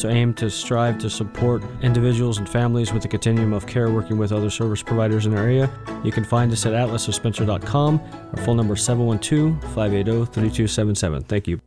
also aim to strive to support individuals and families with a continuum of care, working with other service providers in their area. You can find us at atlasofspencer.com. Our phone number is 712-580-3277. Thank you.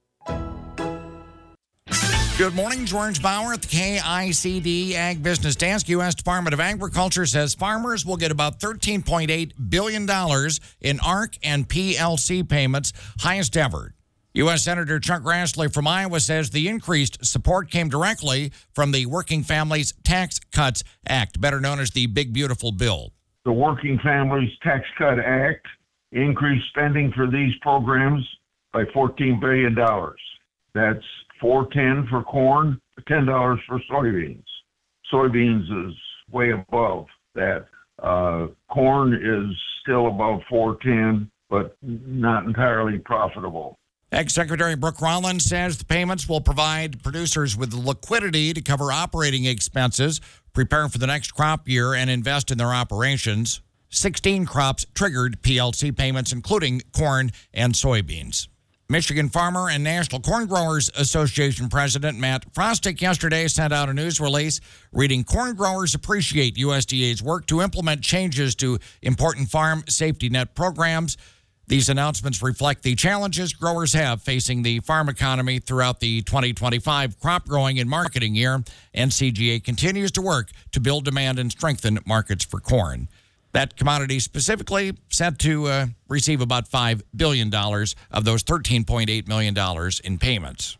Good morning, George Bauer at the KICD Ag Business Desk. U.S. Department of Agriculture says farmers will get about $13.8 billion in ARC and PLC payments, highest ever. U.S. Senator Chuck Grassley from Iowa says the increased support came directly from the Working Families Tax Cuts Act, better known as the Big Beautiful Bill. The Working Families Tax Cut Act increased spending for these programs by $14 billion. That's $4.10 for corn, $10 for soybeans. Soybeans is way above that. Corn is still above $4.10, but not entirely profitable. Ag-Secretary Brooke Rollins says the payments will provide producers with liquidity to cover operating expenses, prepare for the next crop year, and invest in their operations. 16 crops triggered PLC payments, including corn and soybeans. Michigan Farmer and National Corn Growers Association President Matt Frostick yesterday sent out a news release reading, "Corn growers appreciate USDA's work to implement changes to important farm safety net programs. These announcements reflect the challenges growers have facing the farm economy throughout the 2025 crop growing and marketing year, and CGA continues to work to build demand and strengthen markets for corn." That commodity specifically set to receive about $5 billion of those $13.8 million in payments.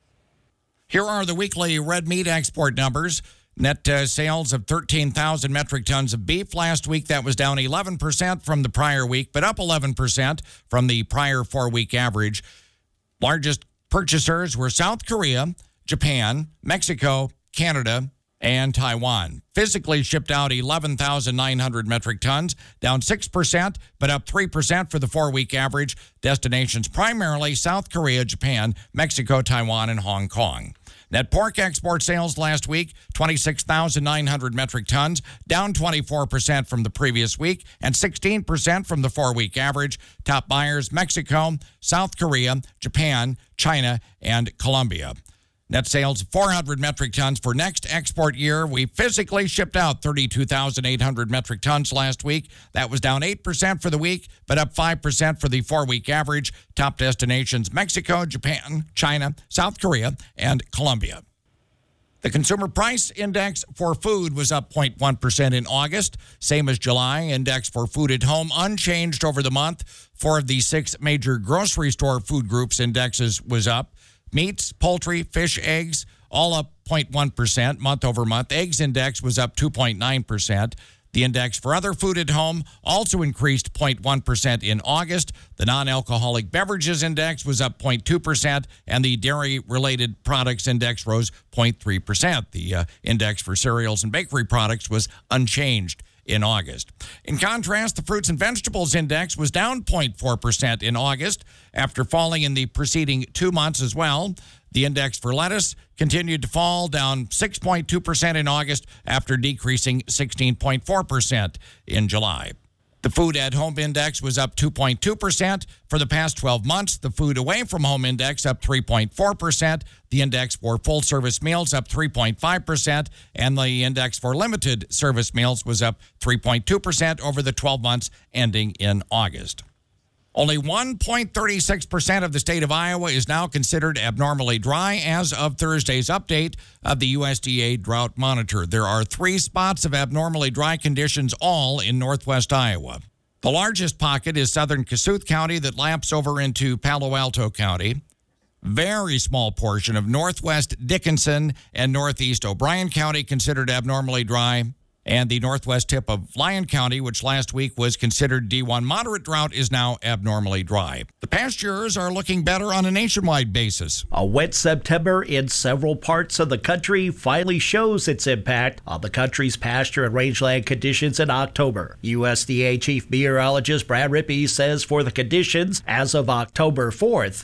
Here are the weekly red meat export numbers. Net sales of 13,000 metric tons of beef last week. That was down 11% from the prior week, but up 11% from the prior 4-week average. Largest purchasers were South Korea, Japan, Mexico, Canada, and Taiwan. Physically shipped out 11,900 metric tons, down 6%, but up 3% for the 4-week average. Destinations primarily South Korea, Japan, Mexico, Taiwan, and Hong Kong. Net pork export sales last week, 26,900 metric tons, down 24% from the previous week and 16% from the 4-week average. Top buyers, Mexico, South Korea, Japan, China, and Colombia. Net sales, 400 metric tons for next export year. We physically shipped out 32,800 metric tons last week. That was down 8% for the week, but up 5% for the 4-week average. Top destinations, Mexico, Japan, China, South Korea, and Colombia. The Consumer Price Index for food was up 0.1% in August, same as July. Index for food at home unchanged over the month. 4 of the 6 major grocery store food groups indexes was up. Meats, poultry, fish, eggs, all up 0.1% month over month. Eggs index was up 2.9%. The index for other food at home also increased 0.1% in August. The non-alcoholic beverages index was up 0.2%, and the dairy-related products index rose 0.3%. The index for cereals and bakery products was unchanged in August. In contrast, the fruits and vegetables index was down 0.4% in August after falling in the preceding 2 months as well. The index for lettuce continued to fall, down 6.2% in August after decreasing 16.4% in July. The food at home index was up 2.2% for the past 12 months. The food away from home index up 3.4%. The index for full service meals up 3.5%. And the index for limited service meals was up 3.2% over the 12 months ending in August. Only 1.36% of the state of Iowa is now considered abnormally dry as of Thursday's update of the USDA Drought Monitor. There are 3 spots of abnormally dry conditions, all in northwest Iowa. The largest pocket is southern Kossuth County that laps over into Palo Alto County. Very small portion of northwest Dickinson and northeast O'Brien County considered abnormally dry. And the northwest tip of Lyon County, which last week was considered D1 moderate drought, is now abnormally dry. The pastures are looking better on a nationwide basis. A wet September in several parts of the country finally shows its impact on the country's pasture and rangeland conditions in October. USDA Chief Meteorologist Brad Rippey says for the conditions as of October 4th,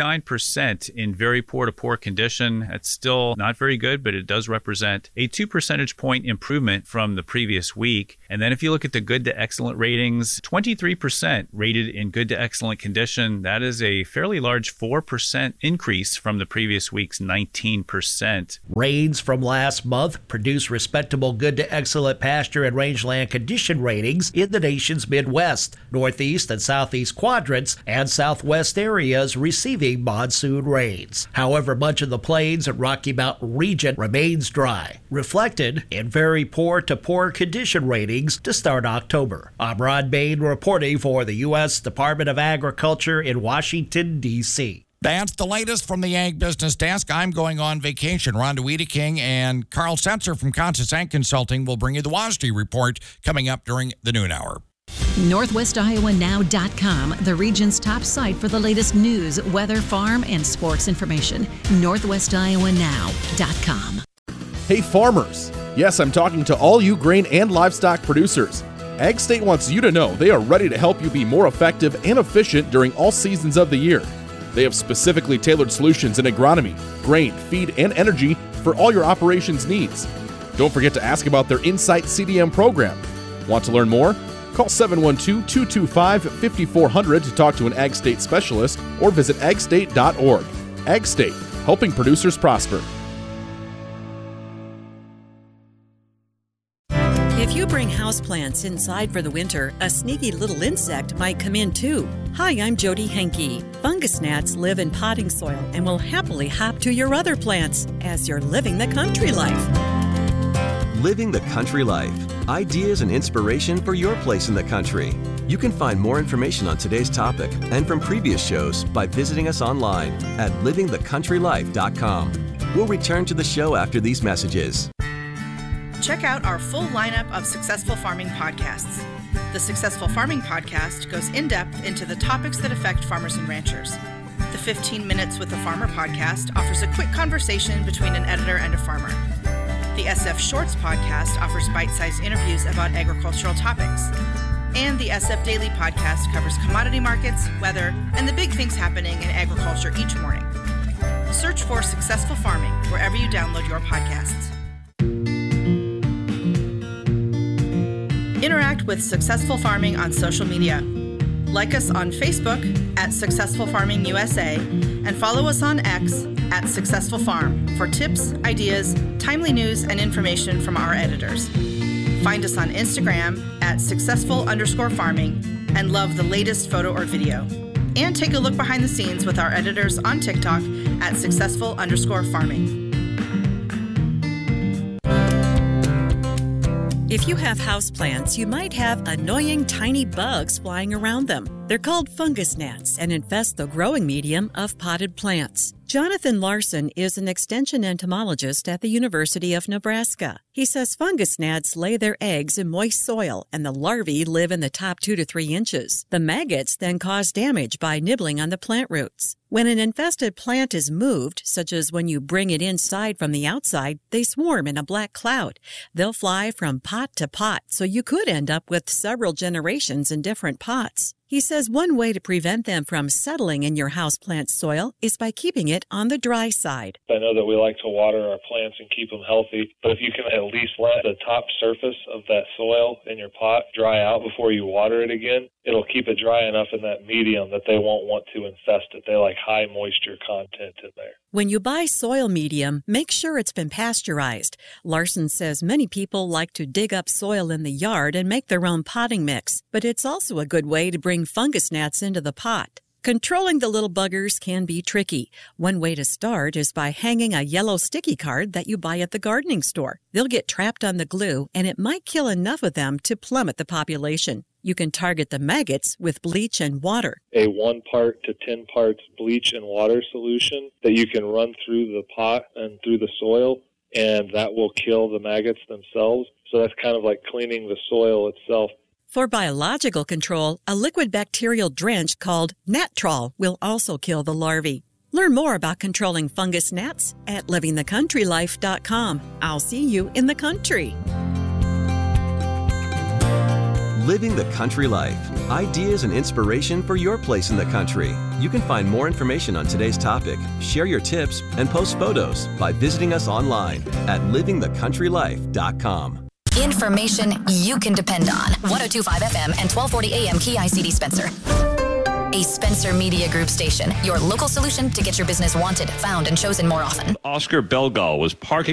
49% in very poor to poor condition. That's still not very good, but it does represent a 2 percentage point improvement from from the previous week. And then if you look at the good to excellent ratings, 23% rated in good to excellent condition. That is a fairly large 4% increase from the previous week's 19%. Rains from last month produced respectable good to excellent pasture and rangeland condition ratings in the nation's Midwest, Northeast, and Southeast quadrants, and Southwest areas receiving monsoon rains. However, much of the Plains and Rocky Mountain region remains dry, reflected in very poor to poor condition ratings to start October. I'm Ron Bain reporting for the U.S. Department of Agriculture in Washington, D.C. That's the latest from the Ag Business Desk. I'm going on vacation. Rhonda Wiedeking and Carl Setzer from Consus Ag Consulting will bring you the WASDE report coming up during the noon hour. NorthwestIowaNow.com, the region's top site for the latest news, weather, farm, and sports information. NorthwestIowaNow.com. Hey farmers! Yes, I'm talking to all you grain and livestock producers. Ag State wants you to know they are ready to help you be more effective and efficient during all seasons of the year. They have specifically tailored solutions in agronomy, grain, feed, and energy for all your operations needs. Don't forget to ask about their Insight CDM program. Want to learn more? Call 712-225-5400 to talk to an Ag State specialist or visit agstate.org. Ag State, helping producers prosper. If you bring houseplants inside for the winter, a sneaky little insect might come in too. Hi, I'm Jody Henke. Fungus gnats live in potting soil and will happily hop to your other plants as you're living the country life. Living the Country Life. Ideas and inspiration for your place in the country. You can find more information on today's topic and from previous shows by visiting us online at livingthecountrylife.com. We'll return to the show after these messages. Check out our full lineup of Successful Farming podcasts. The Successful Farming podcast goes in-depth into the topics that affect farmers and ranchers. The 15 Minutes with the Farmer podcast offers a quick conversation between an editor and a farmer. The SF Shorts podcast offers bite-sized interviews about agricultural topics. And the SF Daily podcast covers commodity markets, weather, and the big things happening in agriculture each morning. Search for Successful Farming wherever you download your podcasts. Interact with Successful Farming on social media. Like us on Facebook at Successful Farming USA and follow us on X at Successful Farm for tips, ideas, timely news, and information from our editors. Find us on Instagram at successful_farming and love the latest photo or video. And take a look behind the scenes with our editors on TikTok at successful_farming. If you have houseplants, you might have annoying tiny bugs flying around them. They're called fungus gnats and infest the growing medium of potted plants. Jonathan Larson is an extension entomologist at the University of Nebraska. He says fungus gnats lay their eggs in moist soil and the larvae live in the top 2 to 3 inches. The maggots then cause damage by nibbling on the plant roots. When an infested plant is moved, such as when you bring it inside from the outside, they swarm in a black cloud. They'll fly from pot to pot, so you could end up with several generations in different pots. He says one way to prevent them from settling in your houseplant soil is by keeping it on the dry side. I know that we like to water our plants and keep them healthy, but if you can at least let the top surface of that soil in your pot dry out before you water it again, it'll keep it dry enough in that medium that they won't want to infest it. They like high moisture content in there. When you buy soil medium, make sure it's been pasteurized. Larson says many people like to dig up soil in the yard and make their own potting mix, but it's also a good way to bring fungus gnats into the pot. Controlling the little buggers can be tricky. One way to start is by hanging a yellow sticky card that you buy at the gardening store. They'll get trapped on the glue, and it might kill enough of them to plummet the population. You can target the maggots with bleach and water. A 1 part to 10 parts bleach and water solution that you can run through the pot and through the soil, and that will kill the maggots themselves. So that's kind of like cleaning the soil itself. For biological control, a liquid bacterial drench called Nattrol will also kill the larvae. Learn more about controlling fungus gnats at livingthecountrylife.com. I'll see you in the country. Living the Country Life. Ideas and inspiration for your place in the country. You can find more information on today's topic, share your tips, and post photos by visiting us online at livingthecountrylife.com. Information you can depend on. 102.5 FM and 1240 AM KICD Spencer. A Spencer Media Group station. Your local solution to get your business wanted, found, and chosen more often. Oscar Belgal was parking